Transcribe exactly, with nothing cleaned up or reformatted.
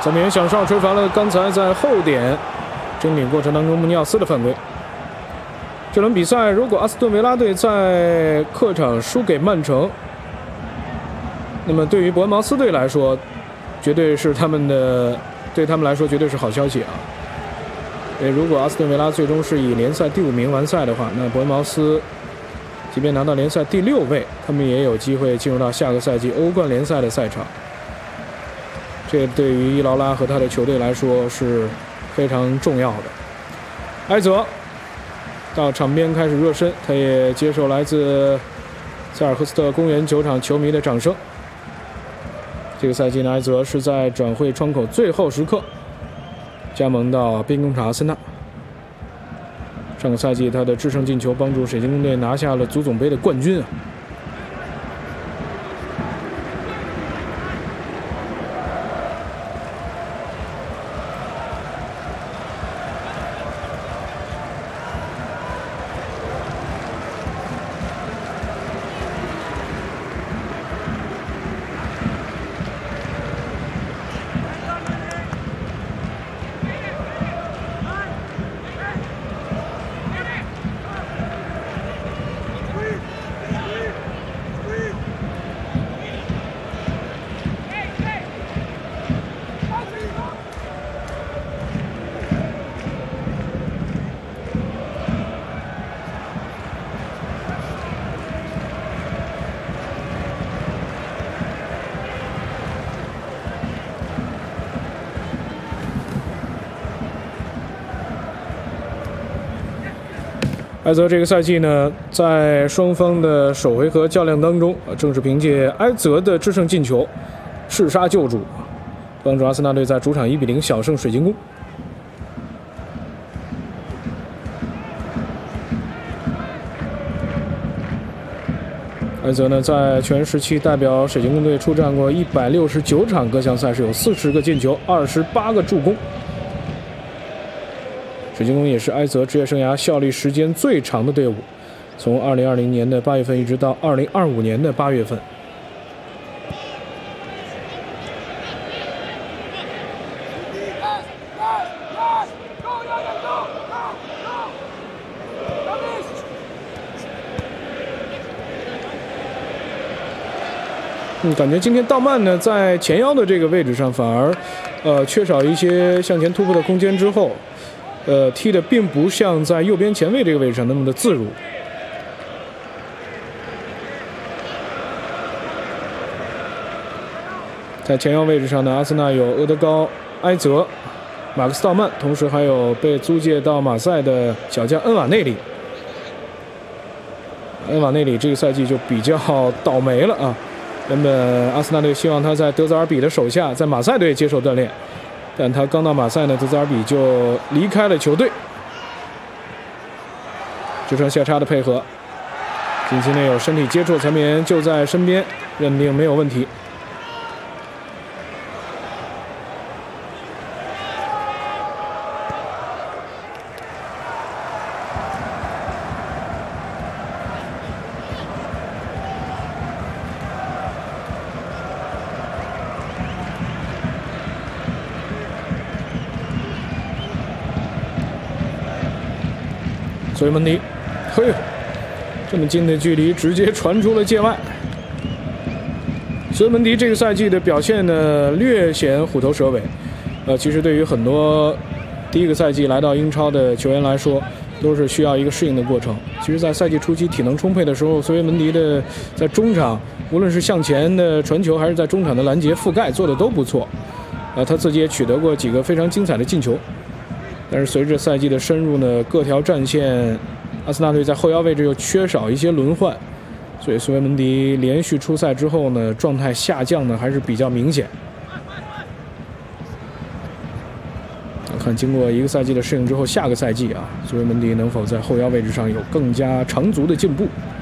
咱们也想上吹罚了刚才在后点争领过程当中穆尼奥斯的犯规。这轮比赛如果阿斯顿维拉队在客场输给曼城，那么对于伯恩茅斯队来说，绝对是他们的对他们来说绝对是好消息啊。因为如果阿斯顿维拉最终是以联赛第五名完赛的话，那伯恩茅斯即便拿到联赛第六位，他们也有机会进入到下个赛季欧冠联赛的赛场。这对于伊劳拉和他的球队来说是非常重要的。埃泽到场边开始热身，他也接受来自塞尔赫斯特公园球场球迷的掌声。这个赛季呢，埃泽是在转会窗口最后时刻加盟到兵工厂阿森纳。上个赛季他的制胜进球帮助水晶宫队拿下了足总杯的冠军啊。埃泽这个赛季呢，在双方的首回合较量当中，正是凭借埃泽的制胜进球，弑杀救主，帮助阿森纳队在主场一比零小胜水晶宫。埃泽呢，在全时期代表水晶宫队出战过一百六十九场各项赛事，有四十个进球，二十八个助攻。水晶宫也是埃泽职业生涯效力时间最长的队伍，从二零二零年的八月份一直到二零二五年的八月份。嗯，感觉今天道曼呢在前腰的这个位置上反而，呃，缺少一些向前突破的空间之后。呃，踢的并不像在右边前卫这个位置上那么的自如。在前腰位置上呢，阿森纳有厄德高、埃泽、马克斯·道曼，同时还有被租借到马赛的小将恩瓦内里。恩瓦内里这个赛季就比较倒霉了啊！原本阿森纳队希望他在德泽尔比的手下，在马赛队接受锻炼。但他刚到马赛呢，德泽尔比就离开了球队。直传下插的配合，近期内有身体接触，裁判员就在身边，认定没有问题。所以门迪，嘿，这么近的距离直接传出了界外。所以门迪这个赛季的表现呢，略显虎头蛇尾。呃，其实对于很多第一个赛季来到英超的球员来说，都是需要一个适应的过程。其实，在赛季初期体能充沛的时候，所以门迪的在中场，无论是向前的传球，还是在中场的拦截覆盖，做的都不错。呃，他自己也取得过几个非常精彩的进球。但是随着赛季的深入呢，各条战线，阿森纳队在后腰位置又缺少一些轮换，所以苏维门迪连续出赛之后呢，状态下降呢还是比较明显。看经过一个赛季的适应之后，下个赛季啊，苏维门迪能否在后腰位置上有更加长足的进步？